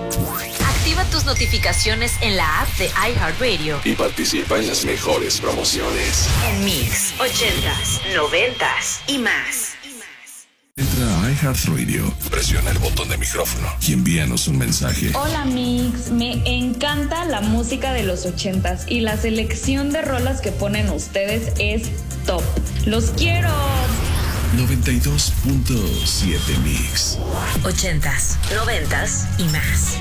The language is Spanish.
Activa tus notificaciones en la app de iHeartRadio y participa en las mejores promociones. en Mix 80s, 90s y más. Entra a iHeartRadio, presiona el botón de micrófono y envíanos un mensaje. Hola Mix, me encanta la música de los 80s y la selección de rolas que ponen ustedes es top. ¡Los quiero! 92.7 Mix. 80s, 90s y más.